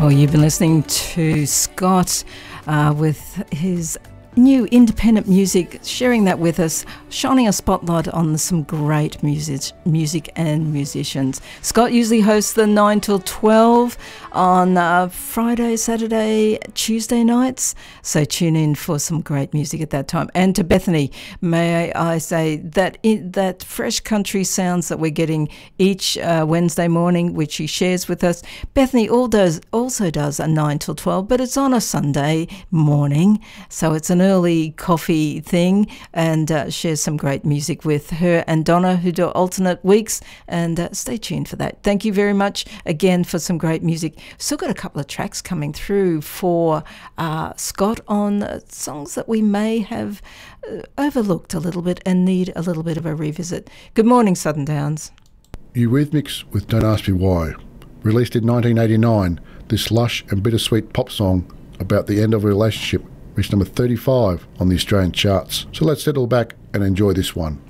Well, you've been listening to Scott with his new independent music, sharing that with us, shining a spotlight on some great music and musicians. Scott usually hosts the 9 till 12 on Friday, Saturday, Tuesday nights, so tune in for some great music at that time. And to Bethany, may I say that that fresh country sounds that we're getting each Wednesday morning, which she shares with us, Bethany also does a 9 till 12, but it's on a Sunday morning, so it's an early coffee thing, and shares some great music with her and Donna, who do alternate weeks, and stay tuned for that. Thank you very much again for some great music. Still got a couple of tracks coming through for Scott on songs that we may have overlooked a little bit and need a little bit of a revisit. Good morning, Southern Downs. Eurythmics with Don't Ask Me Why. Released in 1989, this lush and bittersweet pop song about the end of a relationship reached number 35 on the Australian charts. So let's settle back and enjoy this one.